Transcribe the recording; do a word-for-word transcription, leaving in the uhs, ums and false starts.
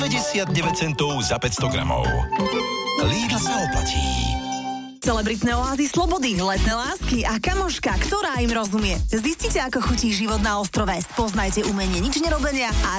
päťdesiatdeväť centov za päťsto gramov. Lidl sa oplatí. Celebritné oázy slobody, letné lásky a kamoška, ktorá im rozumie. Zistite, ako chutí život na ostrove. Spoznajte umenie nič nerobenia a